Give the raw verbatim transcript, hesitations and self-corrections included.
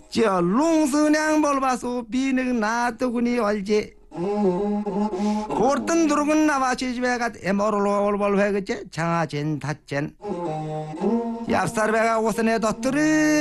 저 룽스냥 볼바소 비능 나뜨구니 얼지 고르던 두르근 나와 지집에가 에모르로 올볼 회그제 장아진 닷젠 얍살배가 옷에 덧들이